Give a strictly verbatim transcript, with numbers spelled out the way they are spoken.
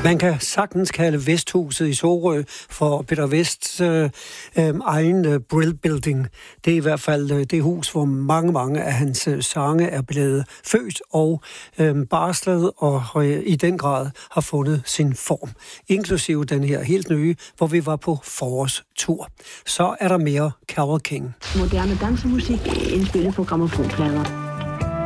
Man kan sagtens kalde Vesthuset i Sorø for Peter Vests øh, øh, egen øh, Brill Building. Det er i hvert fald øh, det hus, hvor mange, mange af hans øh, sange er blevet født og øh, barslet og øh, i den grad har fundet sin form. Inklusive den her helt nye, hvor vi var på forårstur. Så er der mere Carole King. Moderne dansemusik indspillet på grammofonplader.